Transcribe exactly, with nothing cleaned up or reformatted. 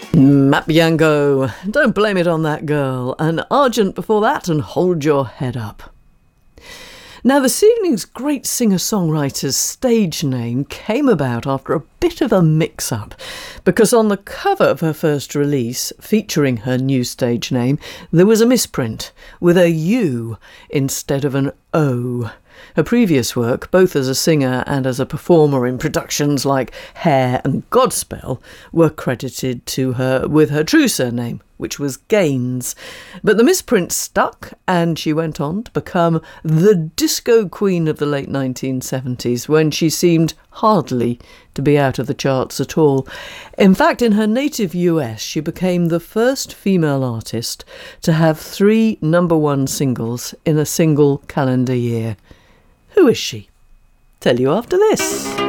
Matt Bianco, Don't Blame It on That Girl, and Argent before that, and Hold Your Head Up. Now, this evening's great singer-songwriter's stage name came about after a bit of a mix-up, because on the cover of her first release, featuring her new stage name, there was a misprint with a U instead of an O. Her previous work, both as a singer and as a performer in productions like Hair and Godspell, were credited to her with her true surname, which was Gaines. But the misprint stuck, and she went on to become the disco queen of the late nineteen seventies, when she seemed hardly to be out of the charts at all. In fact, in her native U S, she became the first female artist to have three number one singles in a single calendar year. Who is she? Tell you after this.